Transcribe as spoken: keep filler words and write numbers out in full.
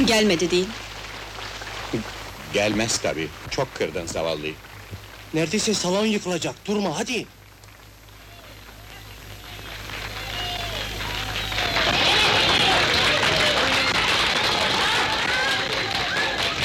Gelmedi değil. Gelmez tabii, çok kırdın zavallıyı. Neredeyse salon yıkılacak, durma hadi!